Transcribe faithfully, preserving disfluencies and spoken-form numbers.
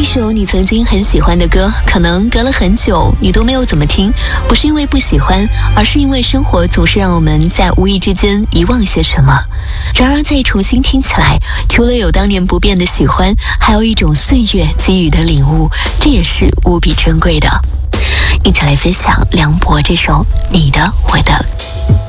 首你曾经很喜欢的歌，可能隔了很久你都没有怎么听，不是因为不喜欢，而是因为生活总是让我们在无意之间遗忘些什么。然而再重新听起来，除了有当年不变的喜欢，还有一种岁月给予的领悟，这也是无比珍贵的。一起来分享梁博这首《你的我的》。